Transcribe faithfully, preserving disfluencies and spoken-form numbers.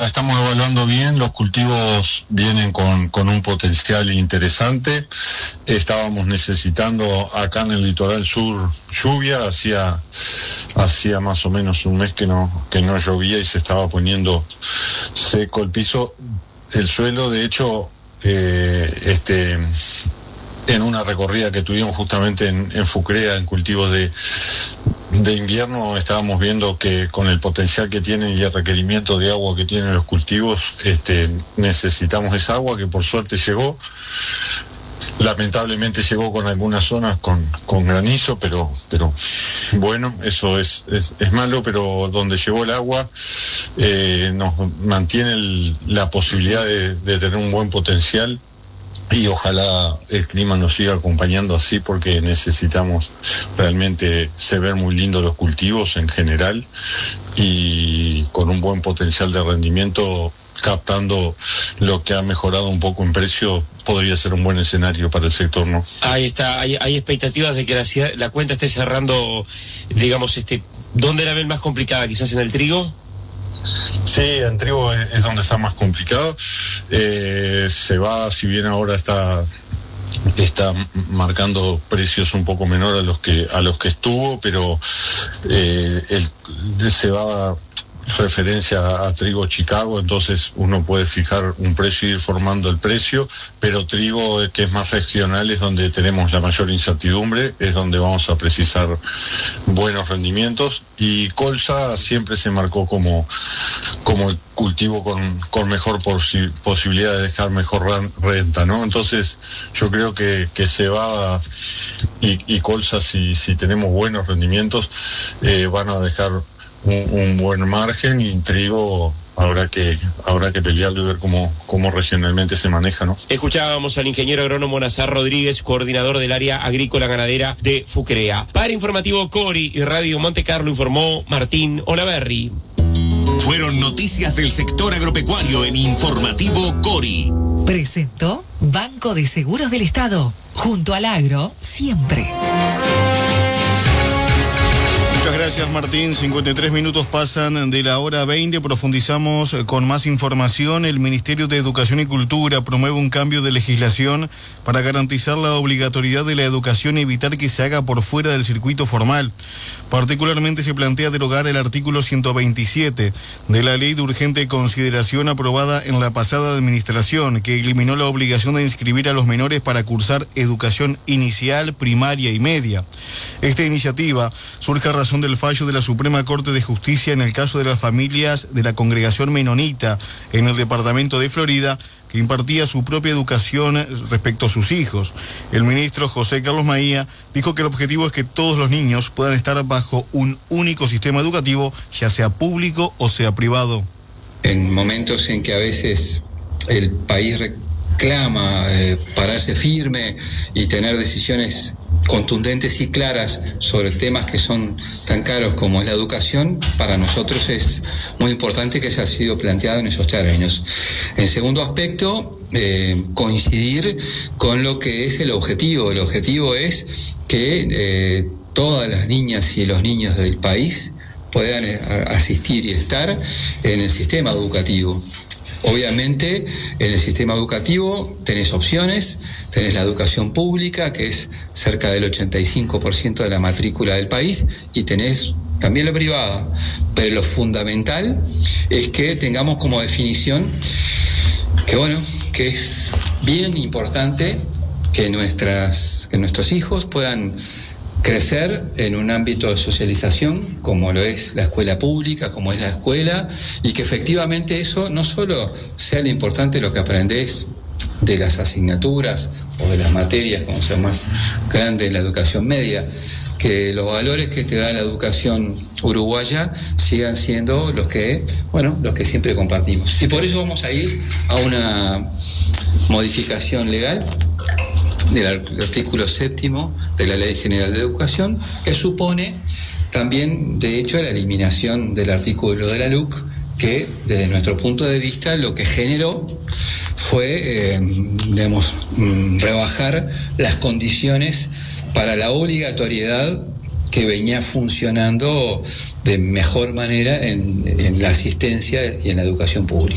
estamos evaluando bien, los cultivos vienen con, con un potencial interesante. Estábamos necesitando acá en el litoral sur lluvia, hacía, hacía más o menos un mes que no, que no llovía y se estaba poniendo seco el piso, el suelo. De hecho, eh, este... en una recorrida que tuvimos justamente en, en Fucrea, en cultivos de, de invierno, estábamos viendo que con el potencial que tienen y el requerimiento de agua que tienen los cultivos, este, necesitamos esa agua que por suerte llegó. Lamentablemente llegó con algunas zonas con, con granizo, pero, pero bueno, eso es, es, es malo, pero donde llegó el agua eh, nos mantiene el, la posibilidad de, de tener un buen potencial. Y ojalá el clima nos siga acompañando así, porque necesitamos realmente se ven muy lindos los cultivos en general y con un buen potencial de rendimiento, captando lo que ha mejorado un poco en precio, podría ser un buen escenario para el sector, ¿no? Ahí está, hay, hay expectativas de que la, la cuenta esté cerrando, digamos, este, ¿dónde la ven más complicada? ¿Quizás en el trigo? Sí, en trigo es, es donde está más complicado. Eh, se va, si bien ahora está está marcando precios un poco menor a los que a los que estuvo, pero eh, el, se va referencia a, a trigo Chicago, entonces uno puede fijar un precio y ir formando el precio, pero trigo que es más regional es donde tenemos la mayor incertidumbre, es donde vamos a precisar buenos rendimientos, y colza siempre se marcó como, como el cultivo con, con mejor posi- posibilidad de dejar mejor ran- renta, ¿no? Entonces yo creo que, que se va, y, y colza, si, si tenemos buenos rendimientos, eh, van a dejar Un, un buen margen, y en trigo habrá que habrá que pelearlo y ver cómo, cómo regionalmente se maneja, ¿no? Escuchábamos al ingeniero agrónomo Nazar Rodríguez, coordinador del área agrícola ganadera de Fucrea. Para Informativo Cori y Radio Monte Carlo informó Martín Olaverri. Fueron noticias del sector agropecuario en Informativo Cori. Presentó Banco de Seguros del Estado. Junto al agro, siempre. Muchas gracias, Martín. cincuenta y tres minutos pasan de la hora veinte. Profundizamos con más información. El Ministerio de Educación y Cultura promueve un cambio de legislación para garantizar la obligatoriedad de la educación y evitar que se haga por fuera del circuito formal. Particularmente se plantea derogar el artículo ciento veintisiete de la Ley de Urgente Consideración aprobada en la pasada administración, que eliminó la obligación de inscribir a los menores para cursar educación inicial, primaria y media. Esta iniciativa surge a razón del fallo de la Suprema Corte de Justicia en el caso de las familias de la congregación menonita en el departamento de Florida, que impartía su propia educación respecto a sus hijos. El ministro José Carlos Maía dijo que el objetivo es que todos los niños puedan estar bajo un único sistema educativo, ya sea público o sea privado. En momentos en que a veces el país reclama eh, pararse firme y tener decisiones contundentes y claras sobre temas que son tan caros como la educación, para nosotros es muy importante que se haya sido planteado en esos términos. En segundo aspecto, eh, coincidir con lo que es el objetivo. El objetivo es que eh, todas las niñas y los niños del país puedan eh, asistir y estar en el sistema educativo. Obviamente, en el sistema educativo tenés opciones, tenés la educación pública, que es cerca del ochenta y cinco por ciento de la matrícula del país, y tenés también la privada. Pero lo fundamental es que tengamos como definición que, bueno, que es bien importante que nuestras, que nuestros hijos puedan crecer en un ámbito de socialización como lo es la escuela pública, como es la escuela, y que efectivamente eso no solo sea lo importante lo que aprendés de las asignaturas o de las materias, como sea más grande en la educación media, que los valores que te da la educación uruguaya sigan siendo los que, bueno, los que siempre compartimos. Y por eso vamos a ir a una modificación legal del artículo séptimo de la Ley General de Educación, que supone también, de hecho, la eliminación del artículo de la L U C, que desde nuestro punto de vista lo que generó fue, eh, digamos, rebajar las condiciones para la obligatoriedad que venía funcionando de mejor manera en, en la asistencia y en la educación pública.